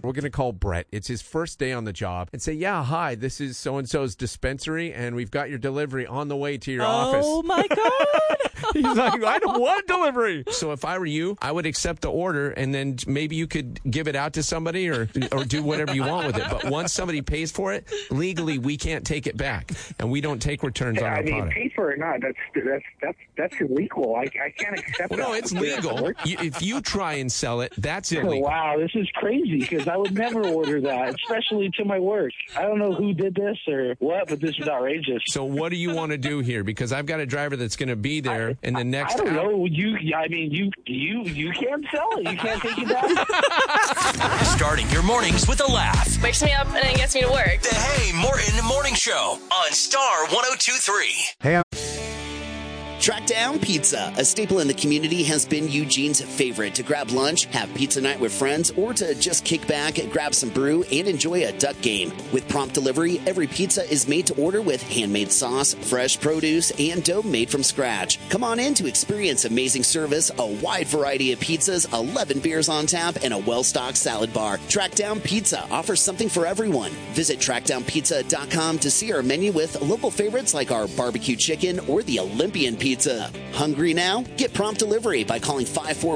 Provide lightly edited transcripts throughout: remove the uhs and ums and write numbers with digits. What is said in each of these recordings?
We're going to call Brett. It's his first day on the job and say, yeah, hi, this is so-and-so's dispensary, and we've got your delivery on the way to your office. Oh, my God. He's like, I don't want delivery. So if I were you, I would accept the order, and then maybe you could give it out to somebody or do whatever you want with it. But once somebody pays for it, legally, we can't take it back, and we don't take returns on our product. Pay for it or not, that's illegal. I can't accept that. No, it's legal. If you try and sell it, that's illegal. Wow, this is crazy, because I would never order that, especially to my work. I don't know who did this or what, but this is outrageous. So what do you want to do here? Because I've got a driver that's going to be there in the next hour. I don't know. You can't sell it. You can't take it back. Starting your mornings with a laugh. Wakes me up and then gets me to work. The Hey Morton Morning Show on Star 102.3. Hey, Trackdown Pizza, a staple in the community, has been Eugene's favorite to grab lunch, have pizza night with friends, or to just kick back, grab some brew, and enjoy a duck game. With prompt delivery, every pizza is made to order with handmade sauce, fresh produce, and dough made from scratch. Come on in to experience amazing service, a wide variety of pizzas, 11 beers on tap, and a well-stocked salad bar. Trackdown Pizza offers something for everyone. Visit trackdownpizza.com to see our menu with local favorites like our barbecue chicken or the Olympian pizza. Hungry now? Get prompt delivery by calling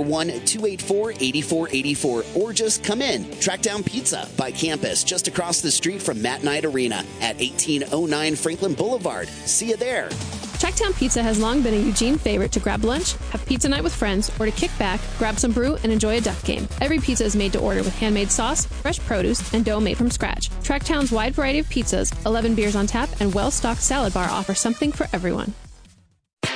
541-284-8484 or just come in. Trackdown Pizza by campus just across the street from Matt Knight Arena at 1809 Franklin Boulevard. See you there. Trackdown Pizza has long been a Eugene favorite to grab lunch, have pizza night with friends, or to kick back, grab some brew, and enjoy a duck game. Every pizza is made to order with handmade sauce, fresh produce, and dough made from scratch. Trackdown's wide variety of pizzas, 11 beers on tap, and well-stocked salad bar offer something for everyone.